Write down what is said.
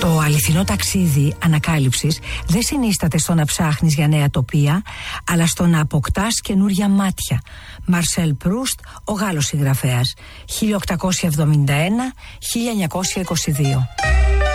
Το αληθινό ταξίδι ανακάλυψης δεν συνίσταται στο να ψάχνεις για νέα τοπία, αλλά στο να αποκτάς καινούρια μάτια. Μαρσέλ Προύστ, ο Γάλλος συγγραφέας, 1871-1922.